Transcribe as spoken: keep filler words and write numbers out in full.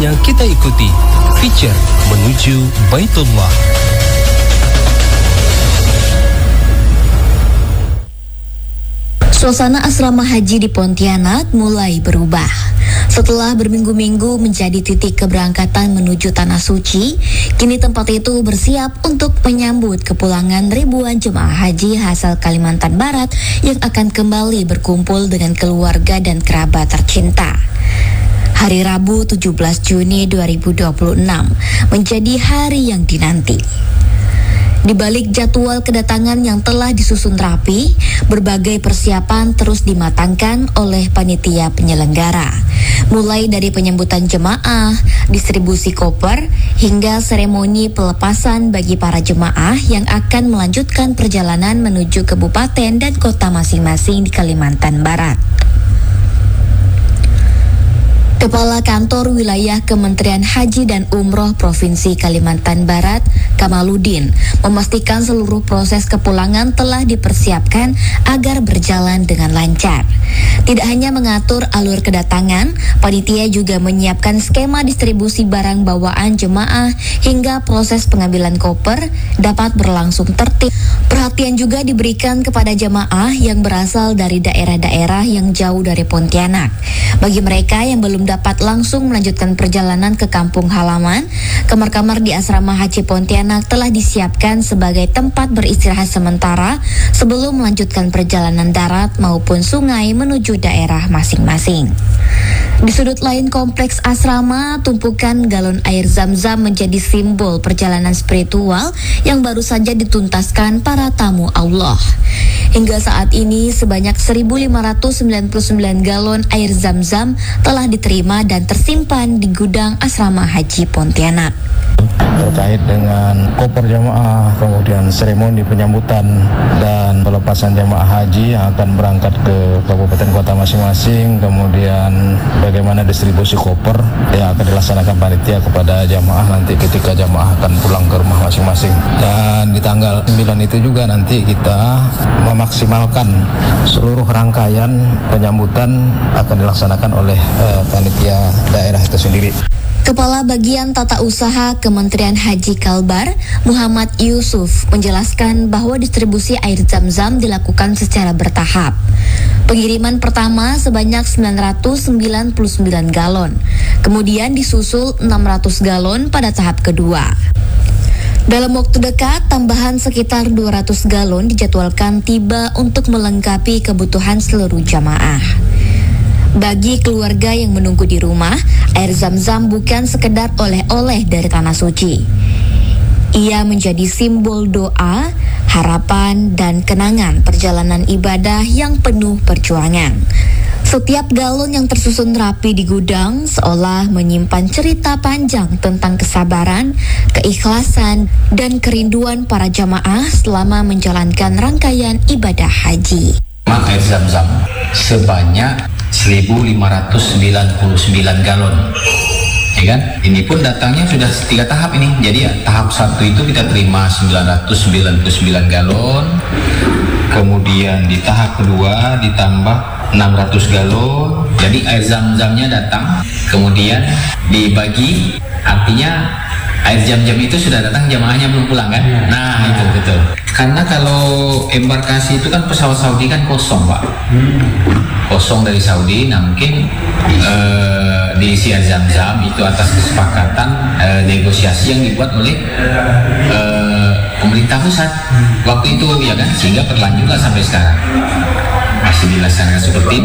yang kita ikuti, feature menuju Baitullah. Suasana asrama haji di Pontianak mulai berubah. Setelah berminggu-minggu menjadi titik keberangkatan menuju Tanah Suci, kini tempat itu bersiap untuk menyambut kepulangan ribuan jemaah haji asal Kalimantan Barat yang akan kembali berkumpul dengan keluarga dan kerabat tercinta. Hari Rabu tujuh belas Juni dua ribu dua puluh enam menjadi hari yang dinanti. Di balik jadwal kedatangan yang telah disusun rapi, berbagai persiapan terus dimatangkan oleh panitia penyelenggara. Mulai dari penyambutan jemaah, distribusi koper, hingga seremoni pelepasan bagi para jemaah yang akan melanjutkan perjalanan menuju kabupaten dan kota masing-masing di Kalimantan Barat. Kepala Kantor Wilayah Kementerian Haji dan Umroh Provinsi Kalimantan Barat, Kamaludin, memastikan seluruh proses kepulangan telah dipersiapkan agar berjalan dengan lancar. Tidak hanya mengatur alur kedatangan, panitia juga menyiapkan skema distribusi barang bawaan jemaah hingga proses pengambilan koper dapat berlangsung tertib. Perhatian juga diberikan kepada jemaah yang berasal dari daerah-daerah yang jauh dari Pontianak. Bagi mereka yang belum dapat langsung melanjutkan perjalanan ke kampung halaman, kamar-kamar di asrama haji Pontianak telah disiapkan sebagai tempat beristirahat sementara sebelum melanjutkan perjalanan darat maupun sungai menuju daerah masing-masing. Di sudut lain kompleks asrama, tumpukan galon air Zam-Zam menjadi simbol perjalanan spiritual yang baru saja dituntaskan para tamu Allah. Hingga saat ini sebanyak seribu lima ratus sembilan puluh sembilan galon air Zam-Zam telah diterima dan tersimpan di gudang asrama haji Pontianak. Terkait dengan koper jamaah, kemudian seremoni penyambutan dan pelepasan jamaah haji yang akan berangkat ke kabupaten kota masing-masing, kemudian bagaimana distribusi koper yang akan dilaksanakan panitia kepada jamaah nanti ketika jamaah akan pulang ke rumah masing-masing. Dan di tanggal sembilan itu juga nanti kita memaksimalkan seluruh rangkaian penyambutan akan dilaksanakan oleh uh, panitia daerah itu sendiri. Kepala Bagian Tata Usaha Kementerian Haji Kalbar, Muhammad Yusuf, menjelaskan bahwa distribusi air Zam-Zam dilakukan secara bertahap. Pengiriman pertama sebanyak sembilan ratus sembilan puluh sembilan galon, kemudian disusul enam ratus galon pada tahap kedua. Dalam waktu dekat, tambahan sekitar dua ratus galon dijadwalkan tiba untuk melengkapi kebutuhan seluruh jamaah. Bagi keluarga yang menunggu di rumah, air Zam-Zam bukan sekedar oleh-oleh dari Tanah Suci. Ia menjadi simbol doa, harapan, dan kenangan perjalanan ibadah yang penuh perjuangan. Setiap galon yang tersusun rapi di gudang seolah menyimpan cerita panjang tentang kesabaran, keikhlasan, dan kerinduan para jamaah selama menjalankan rangkaian ibadah haji. Air Zam-Zam sebanyak seribu lima ratus sembilan puluh sembilan galon, ya kan? Ini pun datangnya sudah tiga tahap ini. Jadi ya, tahap satu itu kita terima sembilan ratus sembilan puluh sembilan galon, kemudian di tahap kedua ditambah enam ratus galon. Jadi air Zam-Zamnya datang, kemudian dibagi, artinya air Zam-Zam itu sudah datang, jamaahnya belum pulang kan? Nah itu betul. Karena kalau embarkasi itu kan pesawat Saudi kan kosong Pak, kosong dari Saudi. Nah mungkin uh, diisi air Zam-Zam itu atas kesepakatan uh, negosiasi yang dibuat oleh uh, pemerintah pusat waktu itu ya kan, sehingga berlanjutlah sampai sekarang masih dilaksanakan seperti itu.